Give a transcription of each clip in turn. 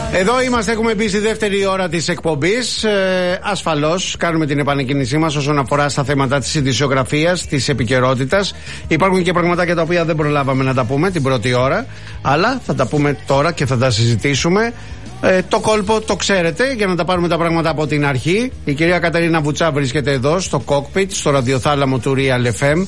Εδώ είμαστε, έχουμε μπει στη δεύτερη ώρα της εκπομπής. Ασφαλώς κάνουμε την επανεκκίνησή μας όσον αφορά στα θέματα της ειδησιογραφίας, της επικαιρότητας. Υπάρχουν και πραγματάκια τα οποία δεν προλάβαμε να τα πούμε την πρώτη ώρα, αλλά θα τα πούμε τώρα και θα τα συζητήσουμε. Το κόλπο το ξέρετε, για να τα πάρουμε τα πράγματα από την αρχή. Η κυρία Κατερίνα Βουτσά βρίσκεται εδώ στο cockpit, στο ραδιοθάλαμο του Real FM.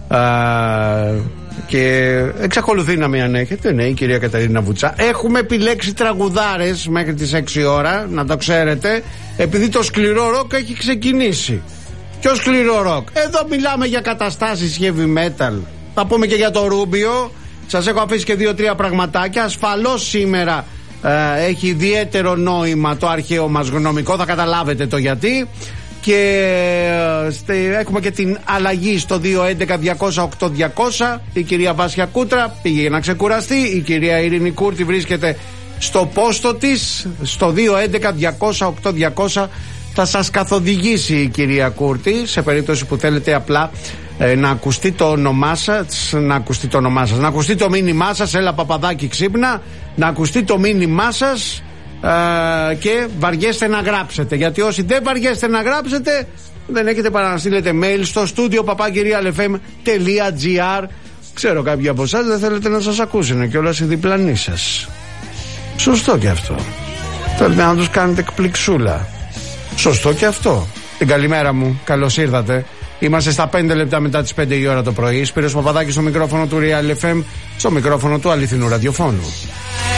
Και εξακολουθεί να μην ανέχεται, ναι, η κυρία Κατερίνα Βουτσά. Έχουμε επιλέξει τραγουδάρες μέχρι τις 6 ώρα, να το ξέρετε, επειδή το σκληρό ροκ έχει ξεκινήσει. Ποιο σκληρό ροκ? Εδώ μιλάμε για καταστάσεις heavy metal. Θα πούμε και για το Ρούμπιο. Σας έχω αφήσει και 2-3 πραγματάκια. Ασφαλώς σήμερα έχει ιδιαίτερο νόημα το αρχαίο μας γνωμικό, θα καταλάβετε το γιατί. Και έχουμε και την αλλαγή στο 211-200-8200. Η κυρία Βάσια Κούτρα πήγε για να ξεκουραστεί. Η κυρία Ειρήνη Κούρτη βρίσκεται στο πόστο της. Στο 211-200-8200 θα σας καθοδηγήσει η κυρία Κούρτη, σε περίπτωση που θέλετε απλά να ακουστεί το όνομά σας, να ακουστεί το μήνυμά σας. Έλα παπαδάκι ξύπνα, να ακουστεί το μήνυμά σας. Και βαριέστε να γράψετε, γιατί όσοι δεν βαριέστε να γράψετε, δεν έχετε παρά να στείλετε mail στο studio@realfm.gr. Ξέρω κάποιοι από εσάς δεν θέλετε να σας ακούσουν και όλας οι διπλανοί σας. Σωστό και αυτό. Θέλετε να τους κάνετε εκπληξούλα. Σωστό και αυτό. Την καλημέρα μου, καλώς ήρθατε. Είμαστε στα 5 λεπτά μετά τις 5 η ώρα το πρωί. Σπύρος Παπαδάκης στο μικρόφωνο του Real FM, στο μικρόφωνο του αληθινού ραδιοφώνου.